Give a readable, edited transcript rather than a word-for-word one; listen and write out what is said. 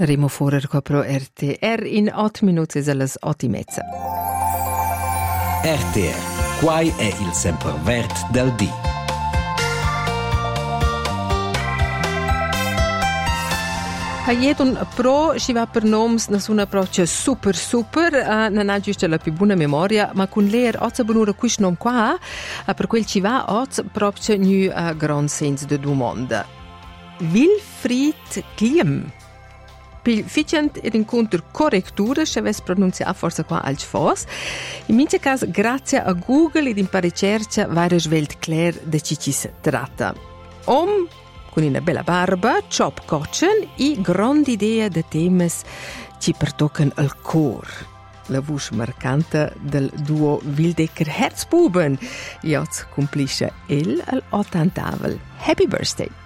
Rimo Forer pro RTR in 8 minuti e alle 8:30. RTR, quai è il sempervert del dì. Jedun pro ci va per noms na una approccio super, non ha giusto la più buona memoria, ma con lei oggi benura quis nom qua, per quel ci va oggi proprio nu grand sens de domanda. Wilfried Kliem. Pil ficient ed incontro correttura, se avesse pronunciato forse qua al fos. In mince caso, grazie a Google ed in pari ricerca, varie svelt clair de ci si tratta. Con una bella barba, chop cotchen e grande idea de temes ci pertoccano al cor. La voce marcante del duo Wildecker Herzbuben. Jetzt complisce il al 80. Happy birthday!